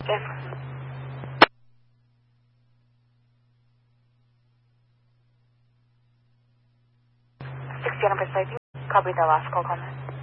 Yes. 60 Jennifer Safety. Copy the last call comment.